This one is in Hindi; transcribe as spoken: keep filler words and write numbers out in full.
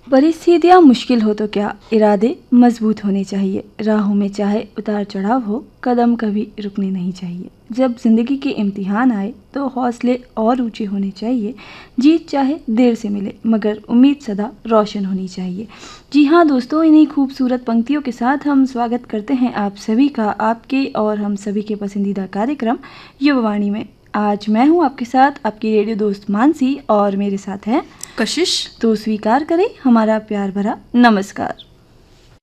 परिस्थितियाँ मुश्किल हो तो क्या, इरादे मजबूत होने चाहिए। राहों में चाहे उतार चढ़ाव हो, कदम कभी रुकने नहीं चाहिए। जब जिंदगी के इम्तिहान आए तो हौसले और ऊंचे होने चाहिए। जीत चाहे देर से मिले, मगर उम्मीद सदा रोशन होनी चाहिए। जी हाँ दोस्तों, इन्हीं खूबसूरत पंक्तियों के साथ हम स्वागत करते हैं आप सभी का आपके और हम सभी के पसंदीदा कार्यक्रम युवावाणी में। आज मैं हूँ आपके साथ आपकी रेडियो दोस्त मानसी और मेरे साथ है कशिश। तो स्वीकार करें हमारा प्यार भरा नमस्कार।